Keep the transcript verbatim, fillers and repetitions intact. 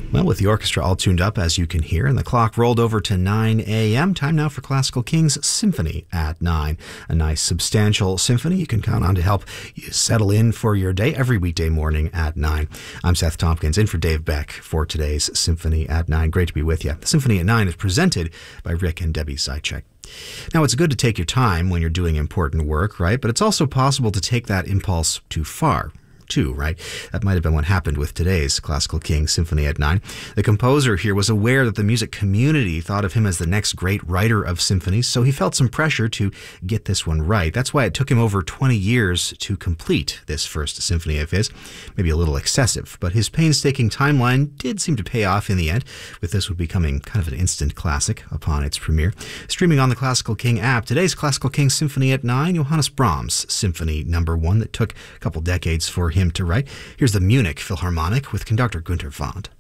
Well, with the orchestra all tuned up, as you can hear, and the clock rolled over to nine a.m., time now for Classical Kings Symphony at nine. A nice, substantial symphony you can count on to help you settle in for your day every weekday morning at nine. I'm Seth Tompkins, in for Dave Beck for today's Symphony at nine. Great to be with you. The Symphony at nine is presented by Rick and Debbie Sychek. Now, it's good to take your time when you're doing important work, right? But it's also possible to take that impulse too far. Too, right? That might have been what happened with today's Classical Kings Symphony at nine. The composer here was aware that the music community thought of him as the next great writer of symphonies, so he felt some pressure to get this one right. That's why it took him over twenty years to complete this first symphony of his. Maybe a little excessive, but his painstaking timeline did seem to pay off in the end, with this one becoming kind of an instant classic upon its premiere. Streaming on the Classical King app, today's Classical Kings Symphony at nine, Johannes Brahms Symphony number one, that took a couple decades for him him to write. Here's the Munich Philharmonic with conductor Günter Wandt.